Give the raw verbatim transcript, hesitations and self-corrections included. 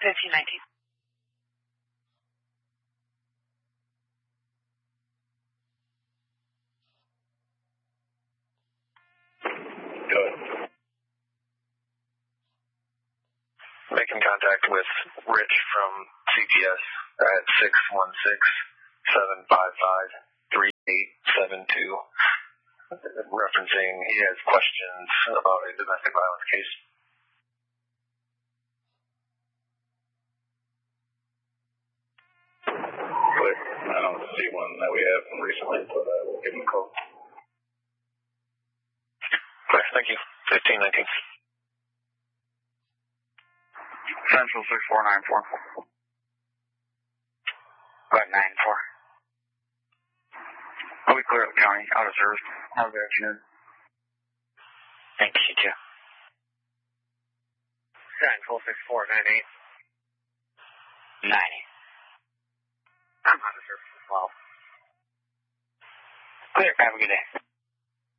fifteen nineteen. Go ahead. Making contact with Rich from C P S at six one six, seven five five, three eight seven two. Referencing he has questions about a domestic violence case. Clear. I don't see one that we have from recently, but uh, we'll give him a call. Clear, thank you. fifteen nineteen. Central six four nine four. About nine four. I'll be clear up county, out of service. Have a good afternoon. Thank you, too. Central six four nine eight. ninety. I'm out of service as well. Clear, have a good day.